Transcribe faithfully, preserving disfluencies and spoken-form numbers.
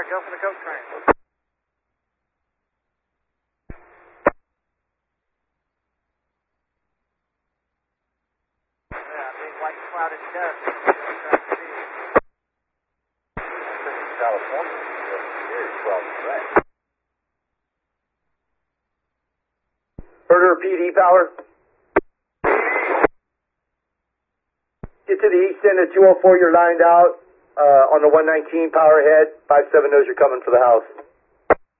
fire. Go for the coke train. Yeah, big white cloud of dust. California. Very well track. Herder P D power. Get to the east end of two oh four, you're lined out uh, on the one nineteen power head. five seven knows you're coming for the house.